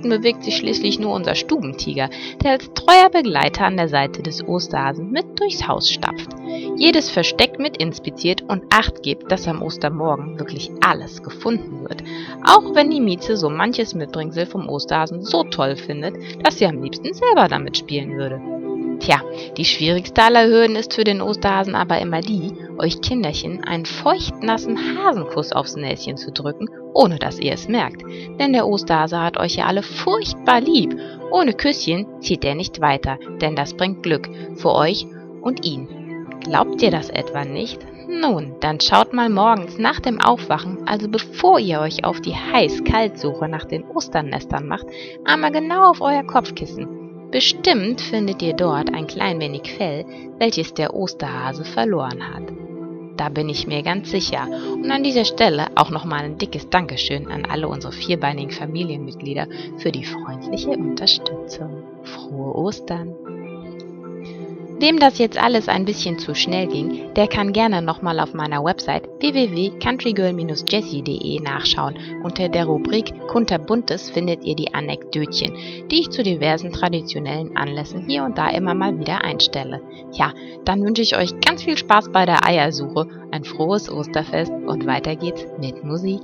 meisten bewegt sich schließlich nur unser Stubentiger, der als treuer Begleiter an der Seite des Osterhasen mit durchs Haus stapft, jedes Versteck mit inspiziert und Acht gibt, dass am Ostermorgen wirklich alles gefunden wird, auch wenn die Mieze so manches Mitbringsel vom Osterhasen so toll findet, dass sie am liebsten selber damit spielen würde. Tja, die schwierigste aller Hürden ist für den Osterhasen aber immer die, euch Kinderchen einen feuchtnassen Hasenkuss aufs Näschen zu drücken, ohne dass ihr es merkt. Denn der Osterhase hat euch ja alle furchtbar lieb. Ohne Küsschen zieht er nicht weiter, denn das bringt Glück für euch und ihn. Glaubt ihr das etwa nicht? Nun, dann schaut mal morgens nach dem Aufwachen, also bevor ihr euch auf die Heiß-Kalt-Suche nach den Osternestern macht, einmal genau auf euer Kopfkissen. Bestimmt findet ihr dort ein klein wenig Fell, welches der Osterhase verloren hat. Da bin ich mir ganz sicher. Und an dieser Stelle auch nochmal ein dickes Dankeschön an alle unsere vierbeinigen Familienmitglieder für die freundliche Unterstützung. Frohe Ostern! Wem das jetzt alles ein bisschen zu schnell ging, der kann gerne nochmal auf meiner Website www.countrygirl-jessie.de nachschauen. Unter der Rubrik Kunterbuntes findet ihr die Anekdötchen, die ich zu diversen traditionellen Anlässen hier und da immer mal wieder einstelle. Ja, dann wünsche ich euch ganz viel Spaß bei der Eiersuche, ein frohes Osterfest und weiter geht's mit Musik.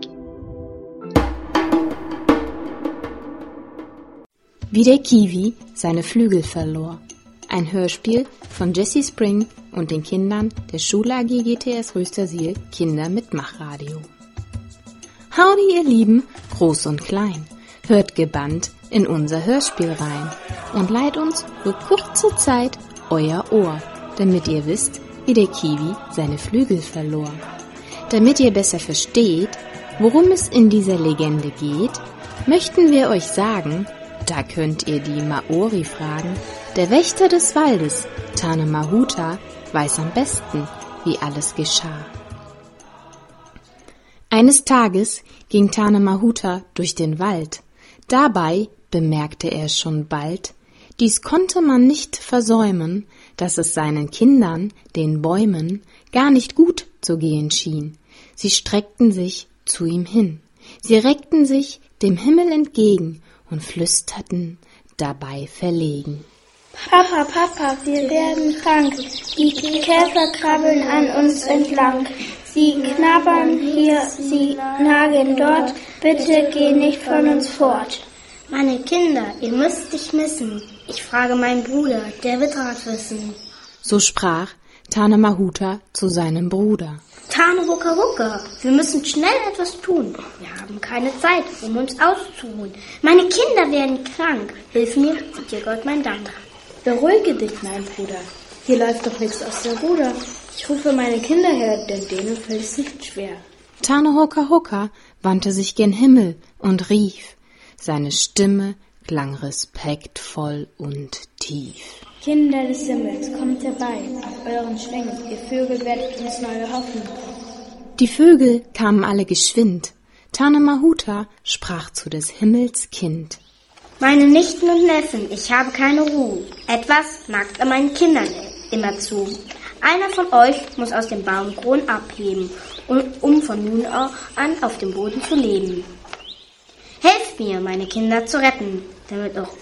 Wie der Kiwi seine Flügel verlor. Ein Hörspiel von Jessie Spring und den Kindern der Schule AG GTS Röstersiel Kinder Mitmachradio. Howdy ihr Lieben, groß und klein, hört gebannt in unser Hörspiel rein und leiht uns für kurze Zeit euer Ohr, damit ihr wisst, wie der Kiwi seine Flügel verlor. Damit ihr besser versteht, worum es in dieser Legende geht, möchten wir euch sagen, da könnt ihr die Maori fragen. Der Wächter des Waldes, Tane Mahuta, weiß am besten, wie alles geschah. Eines Tages ging Tane Mahuta durch den Wald. Dabei bemerkte er schon bald, dies konnte man nicht versäumen, dass es seinen Kindern, den Bäumen, gar nicht gut zu gehen schien. Sie streckten sich zu ihm hin. Sie reckten sich dem Himmel entgegen und flüsterten dabei verlegen. Papa, Papa, wir werden krank. Die Käfer krabbeln an uns entlang. Sie knabbern hier, sie nagen dort. Bitte geh nicht von uns fort. Meine Kinder, ihr müsst dich missen. Ich frage meinen Bruder, der wird Rat wissen. So sprach Tane Mahuta zu seinem Bruder. Tane Hucka Hucka, wir müssen schnell etwas tun. Wir haben keine Zeit, um uns auszuruhen. Meine Kinder werden krank. Hilf mir, dir Gott mein Dank. Beruhige dich, mein Bruder. Hier läuft doch nichts aus der Ruder. Ich rufe meine Kinder her, denn denen fällt es nicht schwer. Tane Hucka Hucka wandte sich gen Himmel und rief. Seine Stimme klang respektvoll und tief. Kinder des Himmels, kommt herbei, auf euren Schwingen, ihr Vögel werdet uns neue Hoffnung. Die Vögel kamen alle geschwind. Tane Mahuta sprach zu des Himmels Kind. Meine Nichten und Neffen, ich habe keine Ruhe. Etwas nagt an meinen Kindern immer zu. Einer von euch muss aus dem Baumkron abheben, um von nun an auf dem Boden zu leben. Helft mir, meine Kinder zu retten, damit auch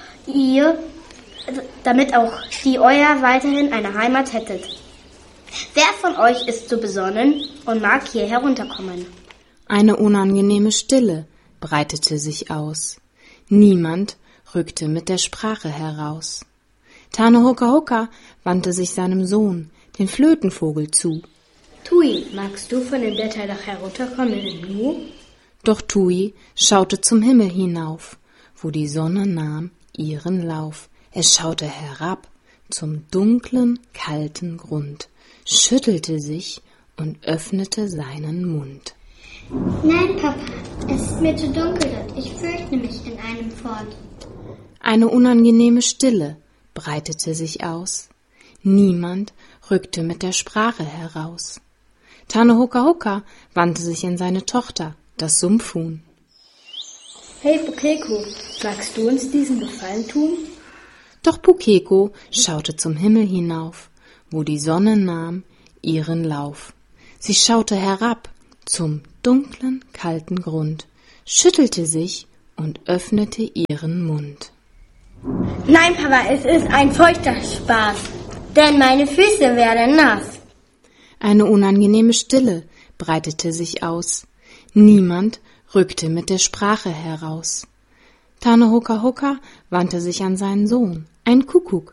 die euer weiterhin eine Heimat hättet. Wer von euch ist so besonnen und mag hier herunterkommen? Eine unangenehme Stille breitete sich aus. Niemand rückte mit der Sprache heraus. Tane Hucka Hucka wandte sich seinem Sohn, den Flötenvogel, zu. Tui, magst du von dem Blätterdach herunterkommen in Nu? Doch Tui schaute zum Himmel hinauf, wo die Sonne nahm ihren Lauf. Er schaute herab zum dunklen, kalten Grund, schüttelte sich und öffnete seinen Mund. Nein, Papa, es ist mir zu dunkel dort. Ich fürchte mich in einem Fort. Eine unangenehme Stille breitete sich aus. Niemand rückte mit der Sprache heraus. Tane Hucka Hucka wandte sich an seine Tochter, das Sumpfhuhn. Hey Pukeko, magst du uns diesen Gefallen tun? Doch Pukeko schaute zum Himmel hinauf, wo die Sonne nahm ihren Lauf. Sie schaute herab zum dunklen, kalten Grund, schüttelte sich und öffnete ihren Mund. Nein, Papa, es ist ein feuchter Spaß, denn meine Füße werden nass. Eine unangenehme Stille breitete sich aus. Niemand rückte mit der Sprache heraus. Tane Hoka Hoka wandte sich an seinen Sohn, ein Kuckuck.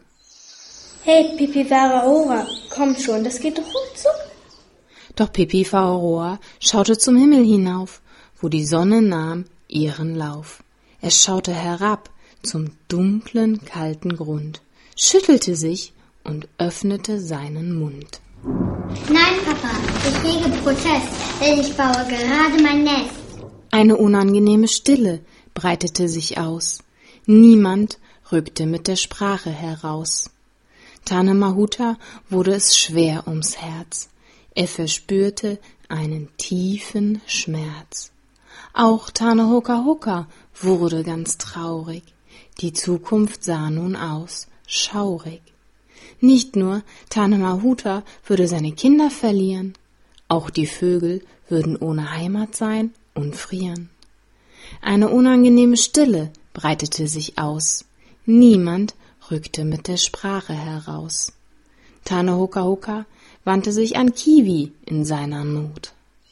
Hey, Pipi Waraora, komm schon, das geht doch ruckzuck. Doch Pipi Waraora schaute zum Himmel hinauf, wo die Sonne nahm ihren Lauf. Er schaute herab zum dunklen, kalten Grund, schüttelte sich und öffnete seinen Mund. Nein, Papa, ich hege Protest, denn ich baue gerade mein Nest. Eine unangenehme Stille breitete sich aus. Niemand rückte mit der Sprache heraus. Tane Mahuta wurde es schwer ums Herz. Er verspürte einen tiefen Schmerz. Auch Tane Hoka Hoka wurde ganz traurig. Die Zukunft sah nun aus, schaurig. Nicht nur Tane Mahuta würde seine Kinder verlieren, auch die Vögel würden ohne Heimat sein und frieren. Eine unangenehme Stille breitete sich aus. Niemand rückte mit der Sprache heraus. Tane Hoka Hoka wandte sich an Kiwi in seiner Not.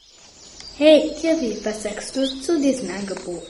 Hey, Kiwi, was sagst du zu diesem Angebot?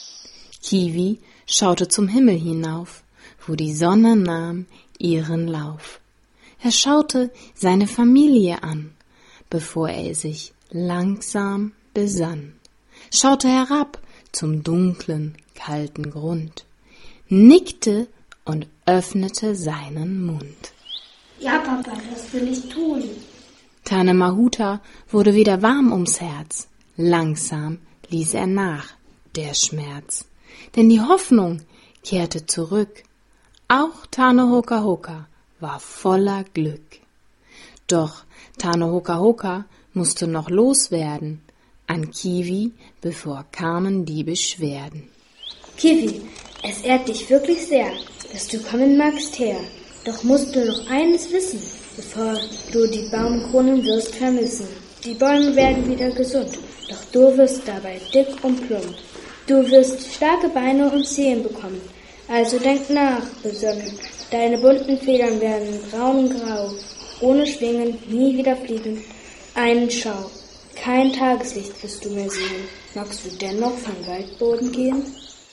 Kiwi schaute zum Himmel hinauf, wo die Sonne nahm ihren Lauf. Er schaute seine Familie an, bevor er sich langsam besann, schaute herab zum dunklen, kalten Grund, nickte und öffnete seinen Mund. Ja, Papa, das will ich tun. Tane Mahuta wurde wieder warm ums Herz. Langsam ließ er nach, der Schmerz. Denn die Hoffnung kehrte zurück. Auch Tane Hoka Hoka war voller Glück. Doch Tane Hoka Hoka musste noch loswerden an Kiwi, bevor kamen die Beschwerden. Kiwi, es ehrt dich wirklich sehr, dass du kommen magst her. Doch musst du noch eines wissen, bevor du die Baumkronen wirst vermissen. Die Bäume werden wieder gesund, doch du wirst dabei dick und plump. Du wirst starke Beine und Zehen bekommen, also denk nach, besonnen. Deine bunten Federn werden braun und grau, ohne Schwingen, nie wieder fliegen. Einen Schau, kein Tageslicht wirst du mehr sehen. Magst du dennoch vom Waldboden gehen?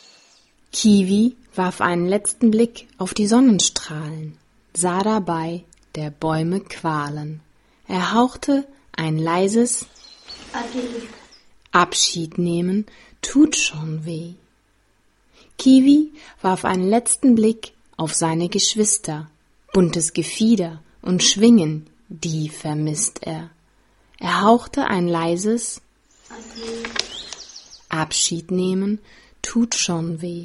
Kiwi warf einen letzten Blick auf die Sonnenstrahlen, sah dabei der Bäume Qualen. Er hauchte ein leises Adieu. Abschied nehmen tut schon weh. Kiwi warf einen letzten Blick auf seine Geschwister, buntes Gefieder und Schwingen, die vermisst er. Er hauchte ein leises Adieu. Abschied nehmen tut schon weh.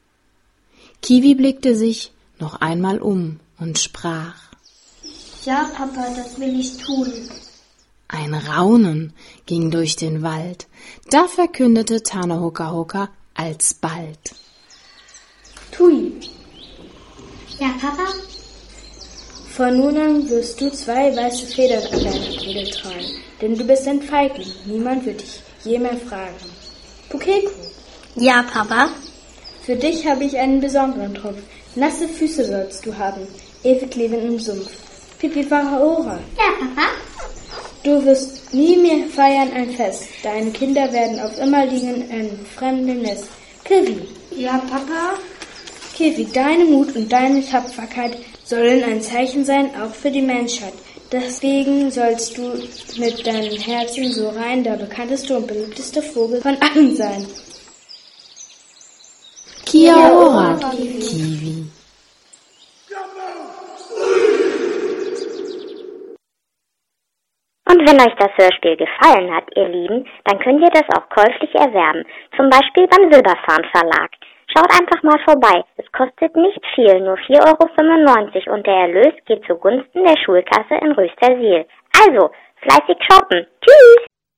Kiwi blickte sich noch einmal um und sprach: Ja, Papa, das will ich tun. Ein Raunen ging durch den Wald, da verkündete Tane Hoka Hoka alsbald: Tui, Ja, Papa? von nun an wirst du 2 weiße Federn an deiner Kehle tragen, denn du bist ein Feigling, niemand wird dich je mehr fragen. Pukeko, Ja, Papa? für dich habe ich einen besonderen Trumpf. Nasse Füße sollst du haben, ewig leben im Sumpf. Pipi Waraora, Ja, Papa? du wirst nie mehr feiern ein Fest. Deine Kinder werden auf immer liegen in einem fremden Nest. Kiwi. Ja, Papa? Kiwi, deine Mut und deine Tapferkeit sollen ein Zeichen sein, auch für die Menschheit. Deswegen sollst du mit deinem Herzen so rein der bekannteste und beliebteste Vogel von allen sein. Kia ora, Kiwi. Und wenn euch das Hörspiel gefallen hat, ihr Lieben, dann könnt ihr das auch käuflich erwerben, zum Beispiel beim Silberfarn Verlag. Schaut einfach mal vorbei, es kostet nicht viel, nur 4,95 € und der Erlös geht zugunsten der Schulkasse in Röstersiel. Also, fleißig shoppen. Tschüss!